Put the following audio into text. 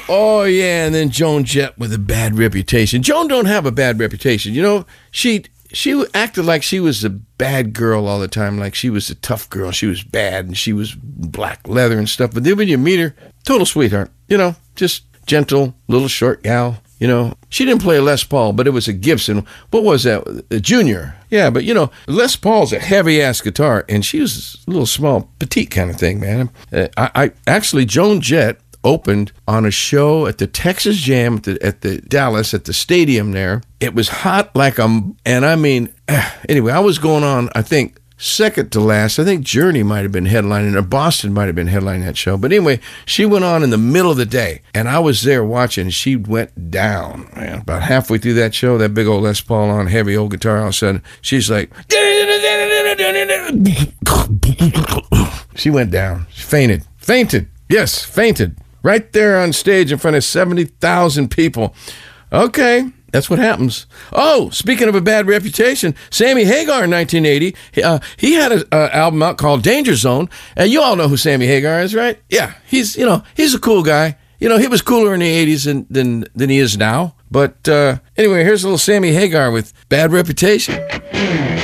Oh, yeah, and then Joan Jett with a bad reputation. Joan don't have a bad reputation. You know, she acted like she was a bad girl all the time, like she was a tough girl. She was bad, and she was black leather and stuff. But then when you meet her, total sweetheart, you know, just gentle, little short gal. You know, she didn't play a Les Paul, but it was a Gibson. What was that? A Junior. Yeah, but, you know, Les Paul's a heavy-ass guitar, and she was a little small, petite kind of thing, man. I actually, Joan Jett opened on a show at the Texas Jam at the Dallas, at the stadium there. It was hot like and I mean, anyway, I was going on, I think, second to last. I think Journey might have been headlining, or Boston might have been headlining that show. But anyway, she went on in the middle of the day, and I was there watching. She went down, man. About halfway through that show, that big old Les Paul on, heavy old guitar, all of a sudden, she's like, she went down. She fainted. Yes, fainted. Right there on stage in front of 70,000 people. Okay. That's what happens. Oh, speaking of a bad reputation, Sammy Hagar in 1980, he had an album out called Danger Zone, and you all know who Sammy Hagar is, right? Yeah, he's a cool guy. You know, he was cooler in the 80s than he is now. But anyway, here's a little Sammy Hagar with Bad Reputation.